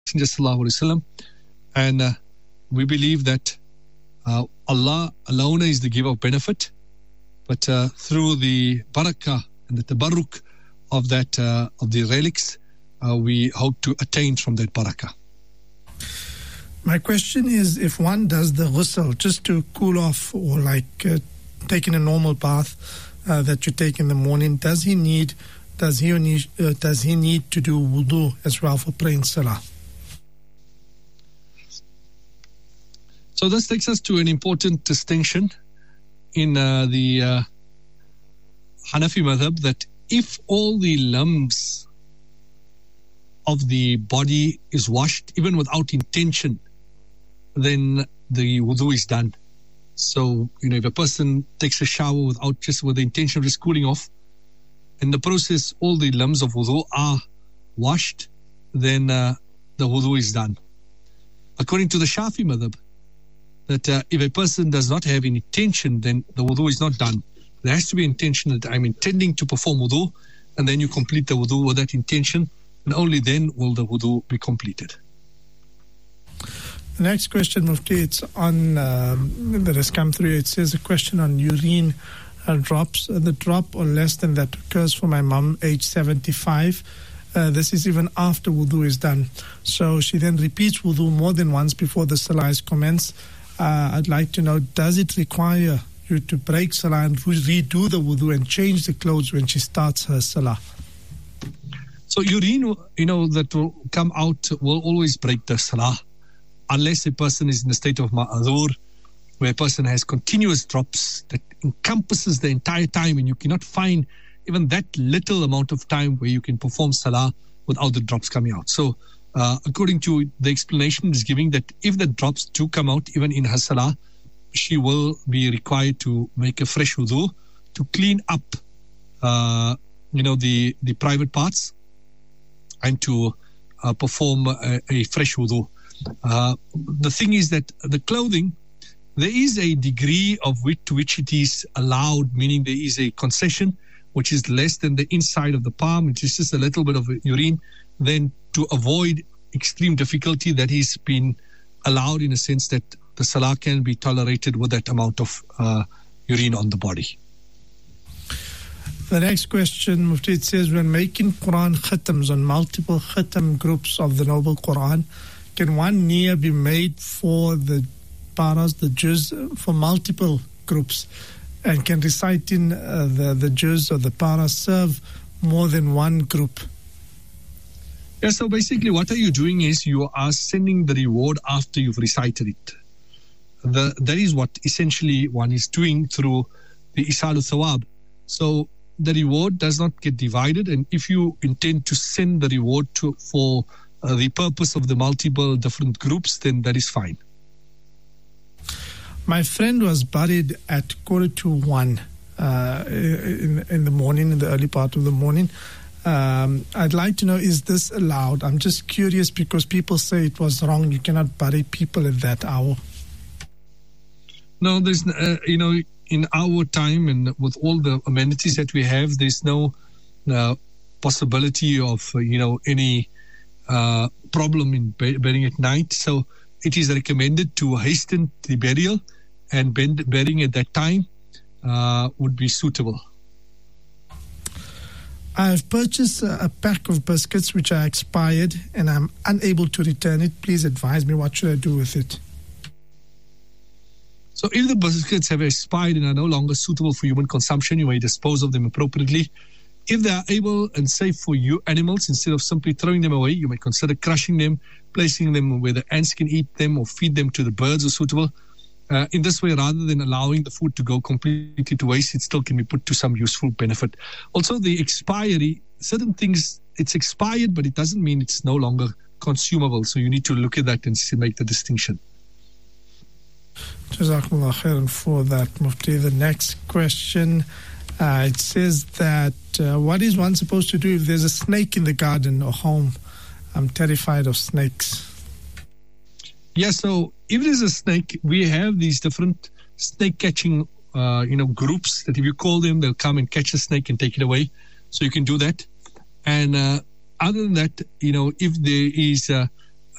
Messenger sallallahu alaihi wasallam, and we believe that Allah alone is the giver of benefit, but through the barakah and the tabarruk of that of the relics, we hope to attain from that barakah. My question is, if one does the ghusl just to cool off, or like taking a normal bath that you take in the morning, does he need to do wudu as well for praying salah? So this takes us to an important distinction in the Hanafi madhab, that if all the limbs of the body is washed, even without intention, then the wudu is done. So, if a person takes a shower with the intention of just cooling off, in the process all the limbs of wudu are washed, then the wudu is done. According to the Shafi madhab, that if a person does not have an intention, then the wudu is not done. There has to be intention that I'm intending to perform wudu, and then you complete the wudu with that intention, and only then will the wudu be completed. The next question, Mufti, it's on that has come through. It says a question on urine drops. The drop or less than that occurs for my mum, age 75. This is even after wudu is done. So she then repeats wudu more than once before the salah is commenced. I'd like to know, does it require you to break salah and redo the wudu and change the clothes when she starts her salah? So urine, that will come out will always break the salah, unless a person is in a state of ma'adhur, where a person has continuous drops that encompasses the entire time, and you cannot find even that little amount of time where you can perform salah without the drops coming out. So according to the explanation is giving, that if the drops do come out even in her salah, she will be required to make a fresh wudu to clean up the private parts, and to perform a fresh wudu. The thing is that the clothing, there is a degree of to which it is allowed, meaning there is a concession which is less than the inside of the palm, which is just a little bit of urine. Then to avoid extreme difficulty, that is been allowed in a sense that the salah can be tolerated with that amount of urine on the body. The next question, Mufti, it says, when making Quran khatams on multiple khatam groups of the Noble Quran, can one niyyah be made for the paras, the juz, for multiple groups? And can reciting the juz or the para serve more than one group? Yeah, so basically what are you doing is you are sending the reward after you've recited it. That is what essentially one is doing through the Isalu Thawab. So the reward does not get divided, and if you intend to send the reward for the purpose of the multiple different groups, then that is fine. My friend was buried at 1:45 in the morning, in the early part of the morning. I'd like to know, is this allowed? I'm just curious because people say it was wrong. You cannot bury people at that hour. No, there's, in our time and with all the amenities that we have, there's no possibility of, any problem in burying at night. So it is recommended to hasten the burial, and burying at that time would be suitable. I have purchased a pack of biscuits which are expired and I'm unable to return it. Please advise me, what should I do with it? So if the biscuits have expired and are no longer suitable for human consumption, you may dispose of them appropriately. If they are able and safe for you animals, instead of simply throwing them away, you may consider crushing them, placing them where the ants can eat them, or feed them to the birds who are suitable. In this way, rather than allowing the food to go completely to waste, it still can be put to some useful benefit. Also, the expiry, certain things, it's expired, but it doesn't mean it's no longer consumable. So you need to look at that and make the distinction. Jazakumullah khairan for that, Mufti. The next question, it says that what is one supposed to do if there's a snake in the garden or home? I'm terrified of snakes. Yeah, so if there's a snake, we have these different snake catching groups that if you call them, they'll come and catch the snake and take it away. So you can do that. And other than that, if there is